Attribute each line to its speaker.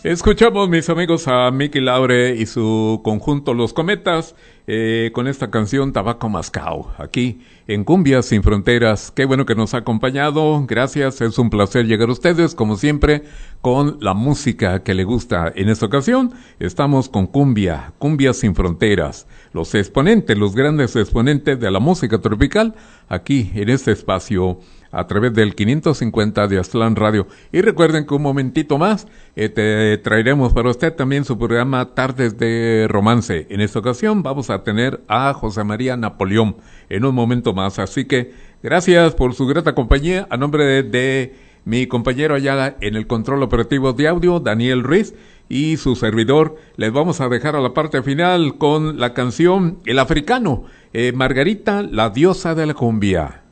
Speaker 1: Escuchamos, mis amigos, a Mickey Laure y su conjunto Los Cometas con esta canción Tabaco Mascao, aquí en Cumbia Sin Fronteras. Qué bueno que nos ha acompañado, gracias, es un placer llegar a ustedes, como siempre, con la música que le gusta. En esta ocasión estamos con Cumbia Sin Fronteras, los exponentes, los grandes exponentes de la música tropical, aquí en este espacio a través del 550 de Aztlán Radio. Y recuerden que un momentito más te traeremos para usted también su programa Tardes de Romance. En esta ocasión vamos a tener a José María Napoleón en un momento más. Así que gracias por su grata compañía. A nombre de mi compañero allá en el control operativo de audio, Daniel Ruiz, y su servidor, les vamos a dejar a la parte final con la canción El Africano, Margarita, la diosa de la cumbia.